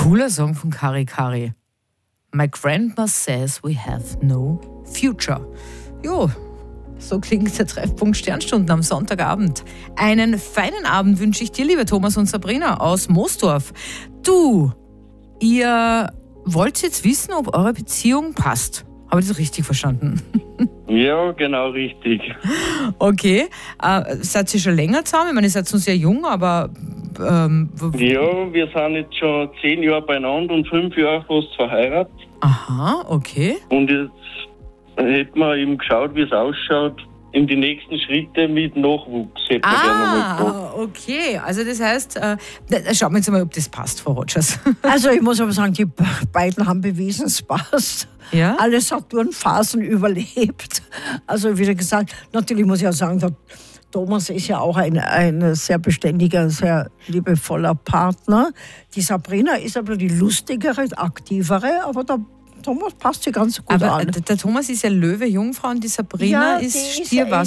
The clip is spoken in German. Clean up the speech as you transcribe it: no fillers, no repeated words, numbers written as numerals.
Cooler Song von Kari Kari. My grandma says we have no future. Jo, so klingt der Treffpunkt Sternstunden am Sonntagabend. Einen feinen Abend wünsche ich dir, liebe Thomas und Sabrina aus Moosdorf. Du, ihr wollt jetzt wissen, ob eure Beziehung passt. Habe ich das richtig verstanden? Ja, genau richtig. Okay. Seid ihr schon länger zusammen? Ich meine, ihr seid noch sehr jung, aber... Ja, wir sind jetzt schon 10 Jahre beieinander und 5 Jahre fast verheiratet. Aha, okay. Und jetzt hätten wir eben geschaut, wie es ausschaut. In die nächsten Schritte mit Nachwuchs hätten wir gerne mal gefragt. Okay. Also das heißt, schauen wir jetzt mal, ob das passt, Frau Rogers. Also ich muss aber sagen, die beiden haben bewiesen, es passt. Ja? Alle Saturnphasen überlebt. Also wie gesagt, natürlich muss ich auch sagen, der Thomas ist ja auch ein sehr beständiger, sehr liebevoller Partner. Die Sabrina ist aber die lustigere, aktivere, aber der Thomas passt sie ganz gut aber an. der Thomas ist ja Löwe, Jungfrau und die Sabrina Ja, ist die ist Stier, ja